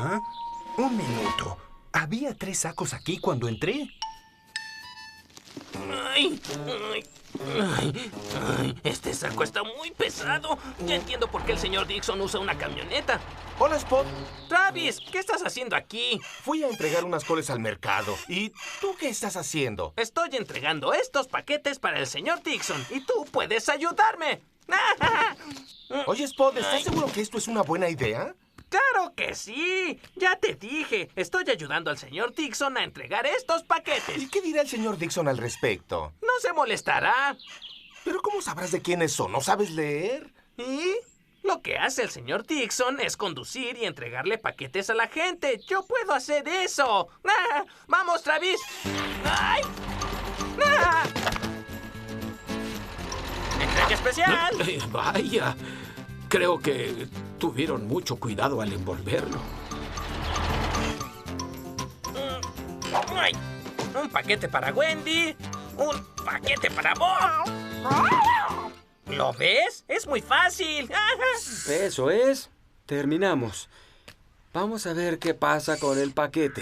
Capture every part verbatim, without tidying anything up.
¿Ah? Un minuto. ¿Había tres sacos aquí cuando entré? Ay, ay, ay, ay, este saco está muy pesado. Ya entiendo por qué el señor Dixon usa una camioneta. Hola, Spot. Travis, ¿qué estás haciendo aquí? Fui a entregar unas coles al mercado. ¿Y tú qué estás haciendo? Estoy entregando estos paquetes para el señor Dixon y tú puedes ayudarme. Oye, Spot, ¿estás seguro que esto es una buena idea? ¡Claro que sí! Ya te dije, estoy ayudando al señor Dixon a entregar estos paquetes. ¿Y qué dirá el señor Dixon al respecto? No se molestará. ¿Pero cómo sabrás de quiénes son? ¿No sabes leer? ¿Y? Lo que hace el señor Dixon es conducir y entregarle paquetes a la gente. ¡Yo puedo hacer eso! ¡Ah! ¡Vamos, Travis! ¡Ay! ¡Ah! ¡Entrega especial! Eh, vaya, creo que tuvieron mucho cuidado al envolverlo. Ay, un paquete para Wendy, un paquete para Bob. ¿Lo ves? Es muy fácil. Eso es. Terminamos. Vamos a ver qué pasa con el paquete.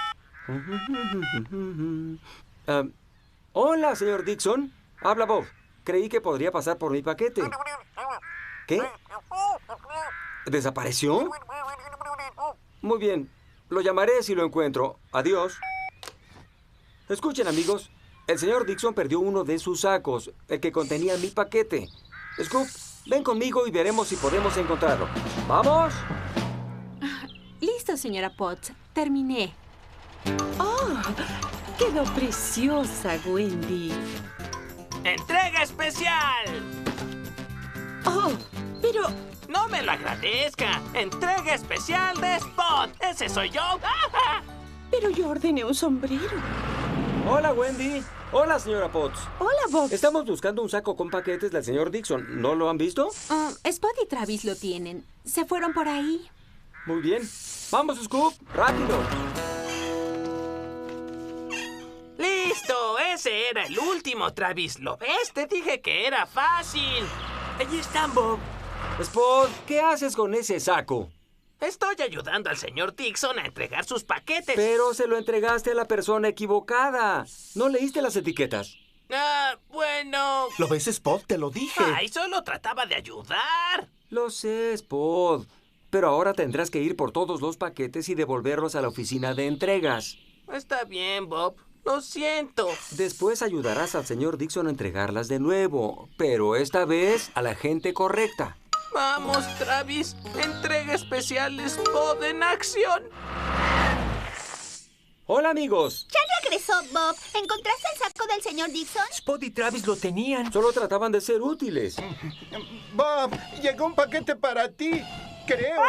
Uh, hola, señor Dixon. Habla Bob. Creí que podría pasar por mi paquete. ¿Qué? ¿Desapareció? Muy bien. Lo llamaré si lo encuentro. Adiós. Escuchen, amigos. El señor Dixon perdió uno de sus sacos, el que contenía mi paquete. Scoop, ven conmigo y veremos si podemos encontrarlo. ¡Vamos! Listo, señora Potts. Terminé. ¡Oh! Quedó preciosa, Wendy. ¡Entrega especial! ¡Oh! Pero... ¡No me lo agradezca! ¡Entrega especial de Spot! ¡Ese soy yo! Pero yo ordené un sombrero. Hola, Wendy. Hola, señora Potts. Hola, Bob. Estamos buscando un saco con paquetes del señor Dixon. ¿No lo han visto? Uh, Spot y Travis lo tienen. Se fueron por ahí. Muy bien. ¡Vamos, Scoop! ¡Rápido! ¡Listo! Ese era el último, Travis. ¿Lo ves? Te dije que era fácil. Allí están, Bob. Spot, ¿qué haces con ese saco? Estoy ayudando al señor Dixon a entregar sus paquetes. Pero se lo entregaste a la persona equivocada. ¿No leíste las etiquetas? Ah, bueno... ¿Lo ves, Spot? Te lo dije. Ay, solo trataba de ayudar. Lo sé, Spot. Pero ahora tendrás que ir por todos los paquetes y devolverlos a la oficina de entregas. Está bien, Bob. Lo siento. Después ayudarás al señor Dixon a entregarlas de nuevo, pero esta vez a la gente correcta. Vamos, Travis. Entrega especial Spot en acción. Hola, amigos. Ya regresó, Bob. ¿Encontraste el saco del señor Dixon? Spot y Travis lo tenían. Solo trataban de ser útiles. Bob, llegó un paquete para ti, creo.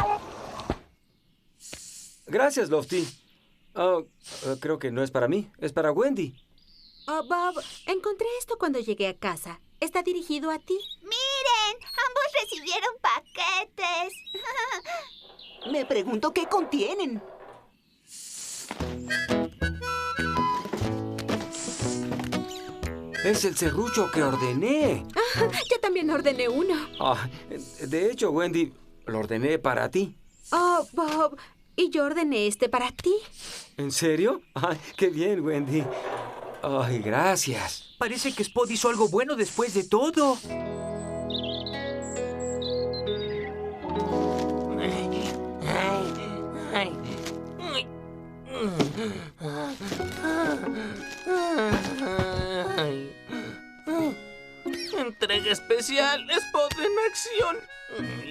Gracias, Lofty. Oh, uh, creo que no es para mí, es para Wendy. Oh, Bob, encontré esto cuando llegué a casa. Está dirigido a ti. ¡Miren! Ambos recibieron paquetes. Me pregunto qué contienen. Es el serrucho que ordené. Ah, yo también ordené uno. Ah, de hecho, Wendy, lo ordené para ti. Oh, Bob, y yo ordené este para ti. ¿En serio? Ay, qué bien, Wendy. Ay, gracias. Parece que Spot hizo algo bueno después de todo. Entrega especial Spot en acción.